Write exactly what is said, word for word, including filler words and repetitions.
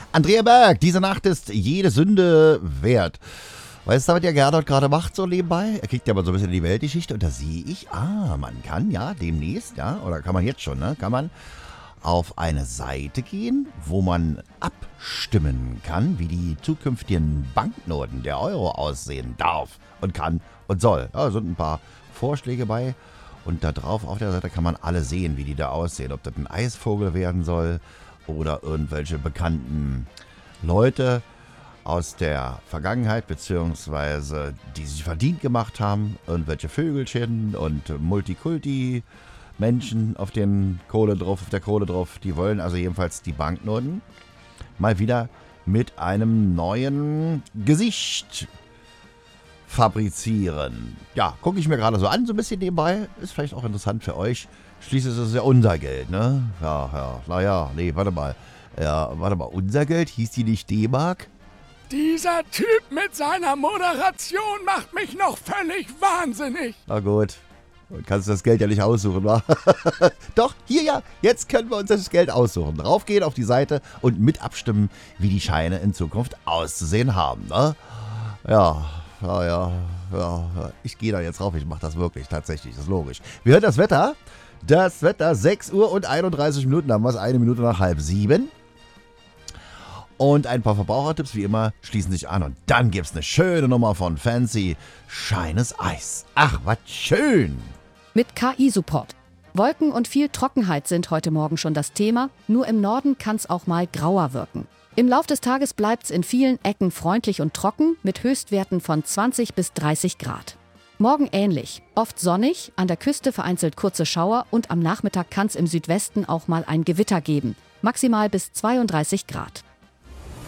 Andrea Berg, diese Nacht ist jede Sünde wert. Weißt du, was der Gerdot gerade macht so nebenbei? Er kriegt ja mal so ein bisschen die Weltgeschichte und da sehe ich, ah, man kann ja demnächst, ja, oder kann man jetzt schon, ne, kann man auf eine Seite gehen, wo man abstimmen kann, wie die zukünftigen Banknoten der Euro aussehen darf und kann und soll. Da sind ein paar Vorschläge bei und da drauf auf der Seite kann man alle sehen, wie die da aussehen. Ob das ein Eisvogel werden soll oder irgendwelche bekannten Leute aus der Vergangenheit, beziehungsweise die sich verdient gemacht haben, irgendwelche Vögelchen und Multikulti Menschen auf den Kohle drauf, auf der Kohle drauf, die wollen also jedenfalls die Banknoten mal wieder mit einem neuen Gesicht fabrizieren. Ja, gucke ich mir gerade so an, so ein bisschen nebenbei. Ist vielleicht auch interessant für euch. Schließlich ist es ja unser Geld, ne? Ja, ja, naja, nee, warte mal. Ja, warte mal, unser Geld, hieß die nicht D-Mark? Dieser Typ mit seiner Moderation macht mich noch völlig wahnsinnig. Na gut. Du kannst das Geld ja nicht aussuchen, wa? Doch, hier ja, jetzt können wir uns das Geld aussuchen. Draufgehen auf die Seite und mit abstimmen, wie die Scheine in Zukunft auszusehen haben, ne? Ja, ja, ja, ja. Ich gehe da jetzt drauf, ich mache das wirklich, tatsächlich, das ist logisch. Wie hört das Wetter? Das Wetter, sechs Uhr und einunddreißig Minuten, haben wir es, eine Minute nach halb sieben. Und ein paar Verbrauchertipps, wie immer, schließen sich an. Und dann gibt's eine schöne Nummer von Fancy, Shines Eis. Ach, was schön! Mit K I-Support. Wolken und viel Trockenheit sind heute Morgen schon das Thema. Nur im Norden kann es auch mal grauer wirken. Im Lauf des Tages bleibt es in vielen Ecken freundlich und trocken mit Höchstwerten von zwanzig bis dreißig Grad. Morgen ähnlich. Oft sonnig, an der Küste vereinzelt kurze Schauer und am Nachmittag kann es im Südwesten auch mal ein Gewitter geben. Maximal bis zweiunddreißig Grad.